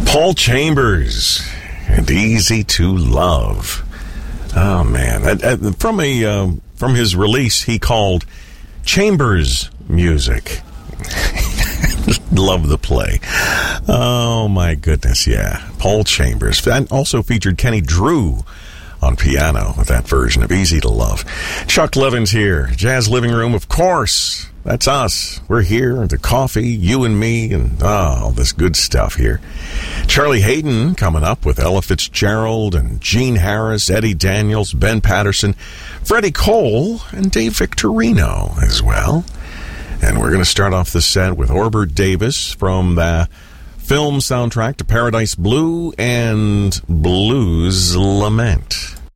Paul Chambers and Easy to Love. Oh, man. From his release, he called Chambers Music. Love the play. Oh, my goodness, yeah. Paul Chambers. And also featured Kenny Drew on piano with that version of Easy to Love. Chuck Levin's here. Jazz Living Room, of course. That's us. We're here. The coffee, you and me, and all this good stuff here. Charlie Hayden coming up with Ella Fitzgerald and Gene Harris, Eddie Daniels, Ben Patterson, Freddie Cole, and Dave Victorino as well. And we're going to start off the set with Orbert Davis from the film soundtrack to Paradise Blue and Blues Lament.